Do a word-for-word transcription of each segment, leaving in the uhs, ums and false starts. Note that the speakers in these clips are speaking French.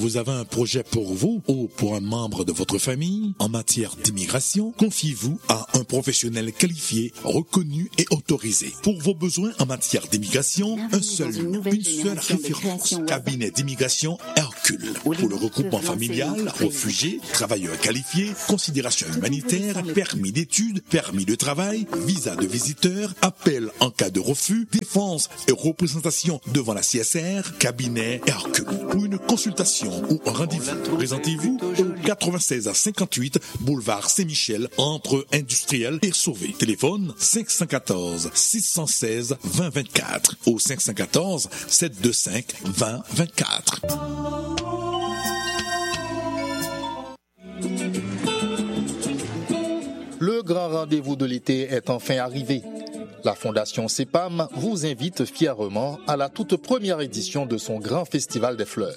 Vous avez un projet pour vous ou pour un membre de votre famille en matière d'immigration? Confiez-vous à un professionnel qualifié, reconnu et autorisé. Pour vos besoins en matière d'immigration, un seul nom, une seule référence. Cabinet d'immigration Hercule. Pour le regroupement familial, réfugiés, travailleurs qualifiés, considération humanitaire, permis d'études, permis de travail, visa de visiteur, appel en cas de refus, défense et représentation devant la C S R, cabinet Hercule. Pour une consultation ou un rendez-vous, présentez-vous au quatre-vingt-seize à cinquante-huit boulevard Saint-Michel entre Industriel et Sauvé. Téléphone cinq un quatre, six un six, deux zéro deux quatre ou cinq un quatre, sept deux cinq, deux zéro deux quatre. Le grand rendez-vous de l'été est enfin arrivé. La Fondation C E P A M vous invite fièrement à la toute première édition de son grand festival des fleurs.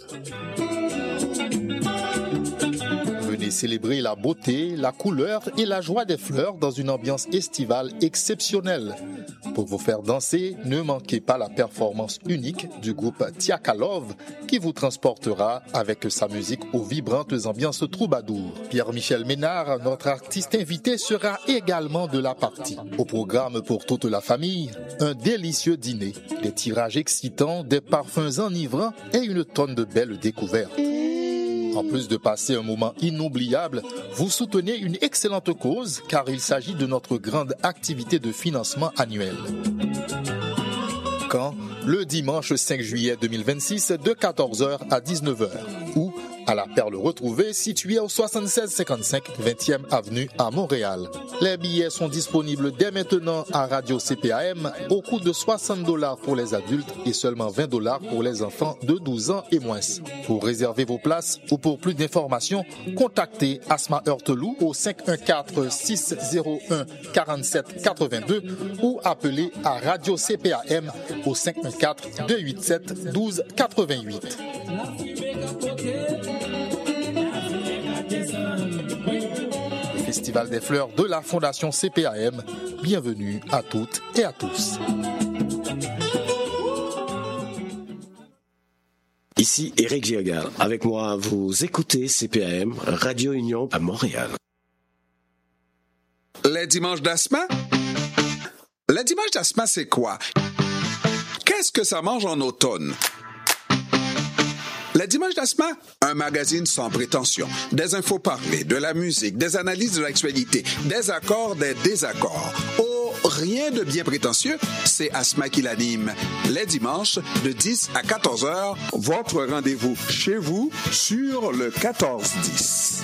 Venez célébrer la beauté, la couleur et la joie des fleurs dans une ambiance estivale exceptionnelle. Pour vous faire danser, ne manquez pas la performance unique du groupe Tiakalov qui vous transportera avec sa musique aux vibrantes ambiances troubadour. Pierre-Michel Ménard, notre artiste invité, sera également de la partie. Au programme pour toute la famille, un délicieux dîner, des tirages excitants, des parfums enivrants et une tonne de belles découvertes. En plus de passer un moment inoubliable, vous soutenez une excellente cause car il s'agit de notre grande activité de financement annuelle. Quand? Le dimanche cinq juillet deux mille vingt-six de quatorze heures à dix-neuf heures ou à la Perle Retrouvée située au soixante-seize cinquante-cinq vingtième avenue à Montréal. Les billets sont disponibles dès maintenant à Radio C P A M au coût de soixante dollars pour les adultes et seulement vingt dollars pour les enfants de douze ans et moins. Pour réserver vos places ou pour plus d'informations, contactez Asma Heurtelou au cinq un quatre, six zéro un, quarante-sept quatre-vingt-deux ou appelez à Radio C P A M au cinq un quatre, deux huit sept, douze quatre-vingt-huit. Festival des fleurs de la Fondation C P A M. Bienvenue à toutes et à tous. Ici Éric Giergard. Avec moi, vous écoutez C P A M, Radio Union à Montréal. Les dimanches d'Asma? Les dimanches d'Asma, c'est quoi? Qu'est-ce que ça mange en automne? Les dimanches d'Asma, un magazine sans prétention, des infos parlées, de la musique, des analyses de l'actualité, des accords, des désaccords. Oh, rien de bien prétentieux, c'est Asma qui l'anime. Les dimanches, de dix à quatorze heures, votre rendez-vous chez vous sur le quatorze dix.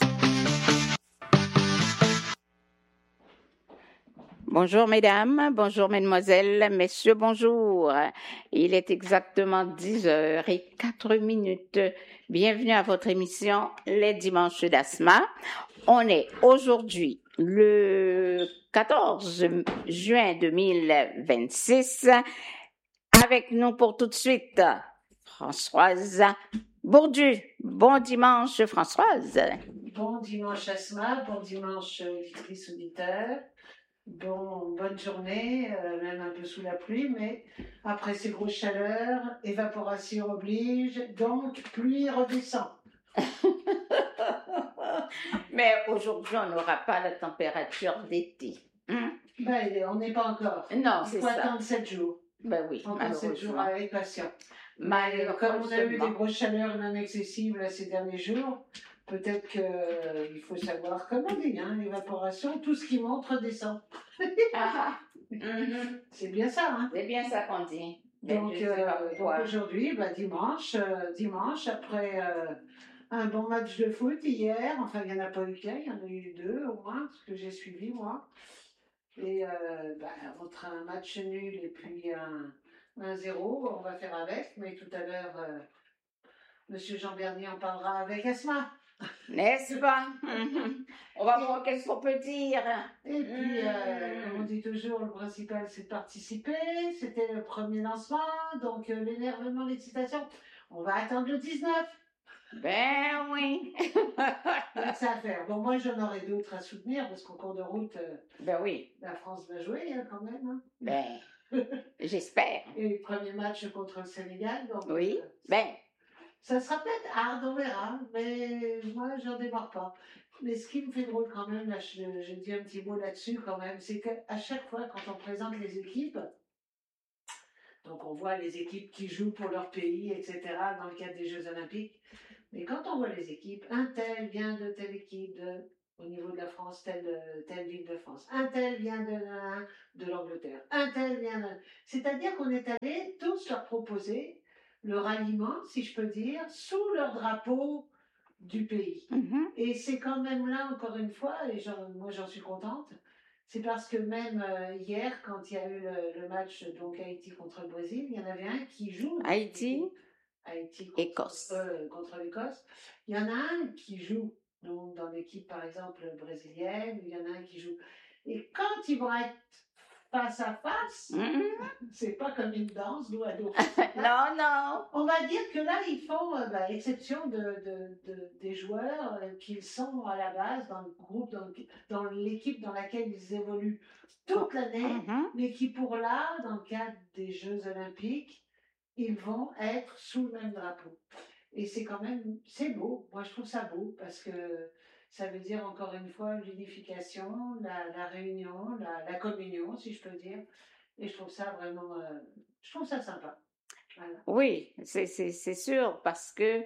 Bonjour mesdames, bonjour mesdemoiselles, messieurs, bonjour. Il est exactement dix heures et quatre minutes. Bienvenue à votre émission Les Dimanches d'Asma. On est aujourd'hui le quatorze juin deux mille vingt-six. Avec nous pour tout de suite, Françoise Bourdu. Bon dimanche Françoise. Bon dimanche Asma, bon dimanche auditrice auditeur. Bon, bonne journée, euh, même un peu sous la pluie, mais après ces grosses chaleurs, évaporation oblige, donc pluie redescend. Mais aujourd'hui, on n'aura pas la température d'été. Hein? Ben, on n'est pas encore. Non, Il c'est faut ça. attendre sept jours. Ben oui, Encore sept jours malheureusement. avec patience. Malheureusement. Comme on a eu des grosses chaleurs non excessives là, ces derniers jours, peut-être qu'il euh, faut savoir comment dire, hein, l'évaporation, tout ce qui monte redescend. Ah, mm-hmm. C'est bien ça, hein? C'est bien ça qu'on dit. Donc, Je sais euh, pas pourquoi. donc aujourd'hui, bah, dimanche, euh, dimanche, après euh, un bon match de foot hier, enfin il n'y en a pas eu qu'un, il y en a eu deux au moins, ce que j'ai suivi moi. Et euh, bah, entre un match nul et puis un, un zéro, on va faire avec, mais tout à l'heure, euh, Monsieur Jean Bernier en parlera avec Asma. N'est-ce pas? On va voir qu'est-ce qu'on peut dire. Et puis, euh, comme on dit toujours, le principal c'est de participer. C'était le premier lancement, donc euh, l'énervement, l'excitation. On va attendre le dix-neuf. Ben oui. Donc ça à faire. Bon, moi j'en aurai d'autres à soutenir parce qu'en cours de route, euh, Ben oui. la France va jouer hein, quand même. Hein. Ben, j'espère. Et le premier match contre le Sénégal. Donc, Oui. euh, Ben, Ça sera peut-être hard, on verra, mais moi, j'en démarre pas. Mais ce qui me fait drôle quand même, là, je, je dis un petit mot là-dessus quand même, c'est qu'à chaque fois, quand on présente les équipes, donc on voit les équipes qui jouent pour leur pays, et cetera, dans le cadre des Jeux Olympiques, mais quand on voit les équipes, un tel vient de telle équipe, de, au niveau de la France, telle, telle ville de France, un tel vient de, de l'Angleterre, un tel vient de... C'est-à-dire qu'on est allé tous leur proposer le ralliement, si je peux dire, sous leur drapeau du pays. Mm-hmm. Et c'est quand même là, encore une fois, et j'en, moi j'en suis contente, c'est parce que même euh, hier, quand il y a eu le, le match donc Haïti contre le Brésil, il y en avait un qui joue. Haïti, Haïti contre, Écosse. Euh, contre l'Écosse. Il y en a un qui joue donc, dans l'équipe, par exemple, brésilienne, il y en a un qui joue. Et quand ils vont être face à face, Mm-hmm. c'est pas comme une danse, dos à dos. Non, non. On va dire que là, ils font euh, bah, exception de, de, de, des joueurs euh, qu'ils sont à la base dans le groupe, dans, le, dans l'équipe dans laquelle ils évoluent toute l'année, Mm-hmm. mais qui pour là, dans le cadre des Jeux Olympiques, ils vont être sous le même drapeau. Et c'est quand même, c'est beau. Moi, je trouve ça beau parce que ça veut dire encore une fois l'unification, la, la réunion, la, la communion, si je peux dire. Et je trouve ça vraiment, euh, je trouve ça sympa. Voilà. Oui, c'est, c'est, c'est sûr, parce que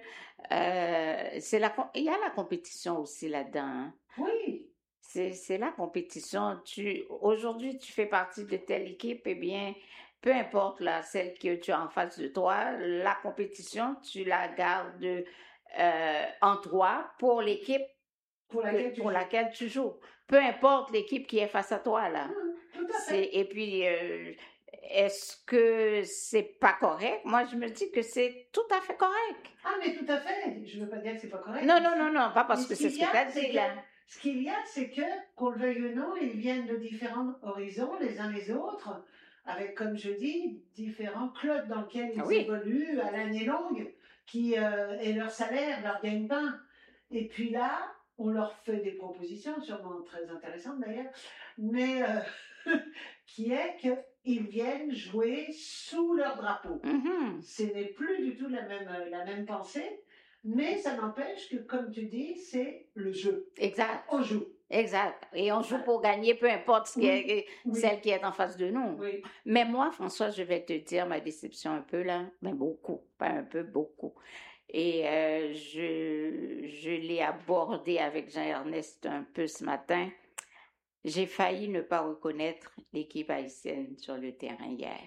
euh, c'est la, il y a la compétition aussi là-dedans. Hein. Oui. C'est, c'est la compétition. Tu, aujourd'hui, tu fais partie de telle équipe, eh bien, peu importe là, celle que tu as en face de toi, la compétition, tu la gardes euh, en toi pour l'équipe pour laquelle, que, tu, pour joues. laquelle tu joues. Peu importe l'équipe qui est face à toi là. Mmh, tout à fait. C'est, et puis, euh, est-ce que c'est pas correct? Moi, je me dis que c'est tout à fait correct. Ah, mais tout à fait. Je ne veux pas dire que c'est pas correct. Non, non, non, non, pas parce mais que ce c'est ce que tu as dit là. Ce qu'il y a, c'est que, qu'on le veuille ou non, ils viennent de différents horizons, les uns les autres, avec, comme je dis, différents clubs dans lesquels ils oui. évoluent à l'année longue, qui euh, est leur salaire, leur gagne-pain. Et puis là, on leur fait des propositions, sûrement très intéressantes d'ailleurs, mais euh, qui est qu'ils viennent jouer sous leur drapeau. Mm-hmm. Ce n'est plus du tout la même, la même pensée. Mais ça n'empêche que, comme tu dis, c'est le jeu. Exact. On joue. Exact. Et on joue pour gagner, peu importe ce qui oui. est, oui. celle qui est en face de nous. Oui. Mais moi, François, je vais te dire ma déception un peu là, mais beaucoup, pas un peu, beaucoup. Et euh, je, je l'ai abordé avec Jean-Ernest un peu ce matin. J'ai failli ne pas reconnaître l'équipe haïtienne sur le terrain hier.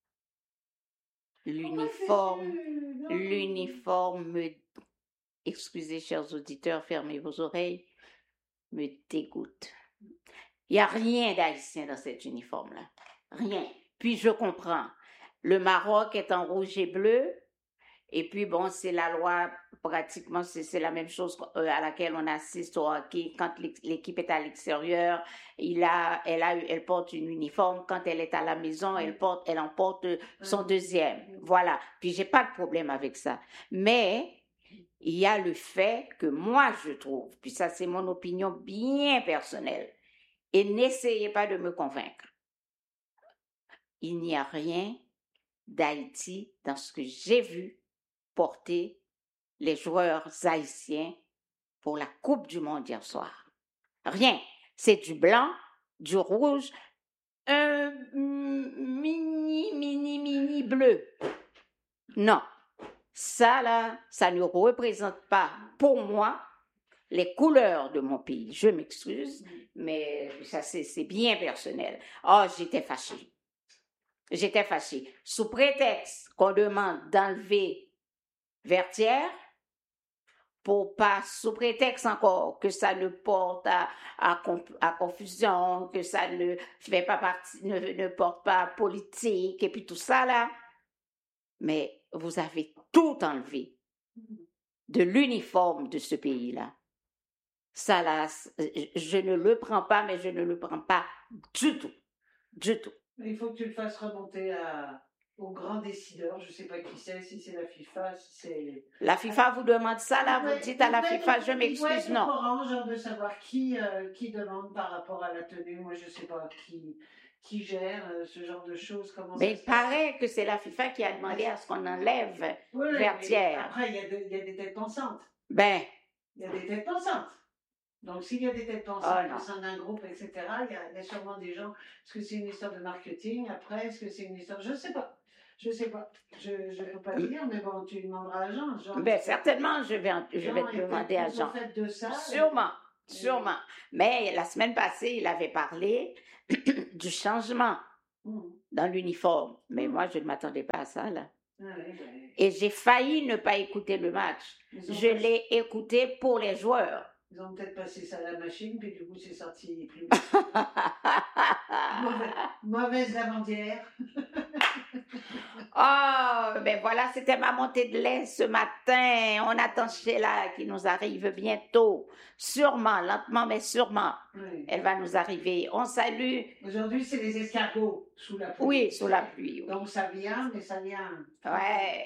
L'uniforme, oh, l'uniforme me... Excusez, chers auditeurs, fermez vos oreilles, me dégoûte. Il n'y a rien d'haïtien dans cet uniforme-là. Rien. Puis je comprends. Le Maroc est en rouge et bleu. Et puis, bon, c'est la loi, pratiquement, c'est, c'est la même chose à laquelle on assiste au hockey. Quand l'équipe est à l'extérieur, il a, elle, a, elle porte une uniforme. Quand elle est à la maison, elle, porte, elle en porte son deuxième. Voilà. Puis, j'ai pas de problème avec ça. Mais... il y a le fait que moi, je trouve, puis ça, c'est mon opinion bien personnelle, et n'essayez pas de me convaincre. Il n'y a rien d'Haïti dans ce que j'ai vu porter les joueurs haïtiens pour la Coupe du Monde hier soir. Rien. C'est du blanc, du rouge, un mini, mini, mini bleu. Non. Ça, là, ça ne représente pas, pour moi, les couleurs de mon pays. Je m'excuse, mais ça, c'est, c'est bien personnel. Oh, j'étais fâchée. J'étais fâchée. Sous prétexte qu'on demande d'enlever Vertière, pour pas, sous prétexte encore que ça ne porte à, à, à confusion, que ça ne fait pas partie, ne, ne porte pas politique, et puis tout ça, là. Mais vous avez tout enlevé de l'uniforme de ce pays-là. Ça, là, je ne le prends pas, mais je ne le prends pas du tout. Du tout. Mais il faut que tu le fasses remonter à, aux grands décideurs. Je ne sais pas qui c'est, si c'est la FIFA, si c'est... La FIFA vous demande ça, là, vous dites à la FIFA, je m'excuse, non. C'est orange, genre de savoir qui, euh, qui demande par rapport à la tenue. Moi, je ne sais pas qui... qui gère euh, ce genre de choses? Comment Mais ça il se passe? paraît que c'est la FIFA qui a demandé à ce qu'on enlève Oui, mais Vertière. après, il y, a de- il y a des têtes pensantes. Ben, Il y a des têtes pensantes. Donc, s'il y a des têtes Oh, pensantes non. au sein d'un groupe, et cetera, il y, a, il y a sûrement des gens. Est-ce que c'est une histoire de marketing après? Est-ce que c'est une histoire. Je ne sais pas. Je ne sais pas. Je ne peux pas dire, mais bon, tu demanderas à Jean. Jean ben certainement, je vais, en- je Jean vais est te demander à peut-être plus Jean. au fait de ça. Sûrement, sûrement. Mais la semaine passée, il avait parlé du changement Mmh. dans l'uniforme. Mais Mm. moi, je ne m'attendais pas à ça, là. Ah oui, ben, Et j'ai failli ne pas écouter le match. ils ont Je passé- l'ai écouté pour les joueurs. Ils ont peut-être passé ça à la machine, puis du coup, c'est sorti plus. Mauvaise, mauvaise lavandière. Oh, ben voilà, c'était ma montée de lait ce matin. On attend Sheila qui nous arrive bientôt. Sûrement, lentement, mais sûrement. Oui. Elle va nous arriver. On salue. Aujourd'hui, c'est les escargots sous la pluie. Oui, sous la pluie. Oui. Donc, ça vient, mais ça vient. Ouais.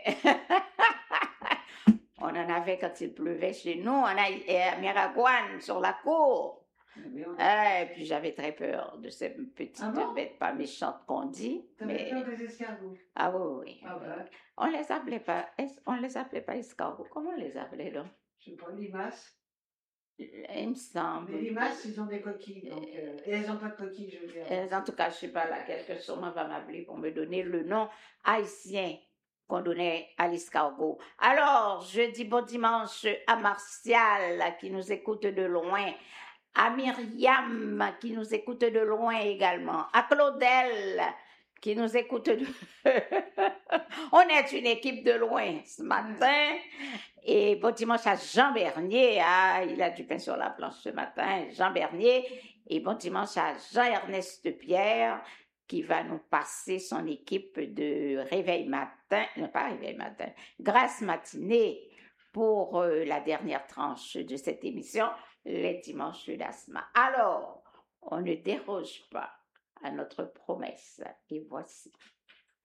On en avait quand il pleuvait chez nous. On a et à Miragouane, sur la cour. Mais on- Et puis j'avais très peur de ces petites Ah bon? bêtes pas méchantes qu'on dit. T'avais Mais... peur des escargots? Ah oui, oui. Ah ben, On les appelait pas, est- on les appelait pas escargots. Comment on les appelait là? je sais pas, limaces. Il me semble. Les limaces, ils ont des coquilles. Donc, euh, et elles n'ont pas de coquilles, je veux dire. Euh, En tout cas, je sais pas laquelle que sûrement va m'appeler pour me donner le nom haïtien qu'on donnait à l'escargot. Alors, je dis bon dimanche à Martial qui nous écoute de loin, à Myriam qui nous écoute de loin également, à Claudel qui nous écoute de... On est une équipe de loin ce matin. Et bon dimanche à Jean Bernier. Ah, il a du pain sur la planche ce matin, Jean Bernier. Et bon dimanche à Jean-Ernest Pierre qui va nous passer son équipe de réveil matin, non pas réveil matin, grâce matinée pour euh, la dernière tranche de cette émission, les dimanches d'Asma. Alors, on ne déroge pas à notre promesse. Et voici.